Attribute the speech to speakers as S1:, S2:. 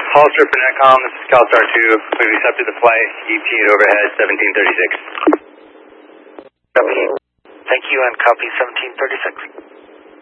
S1: Hollister for Netcom, this is CalStar 2. We've accepted the flight, ET at overhead 1736.
S2: Copy. Thank you, and copy 1736.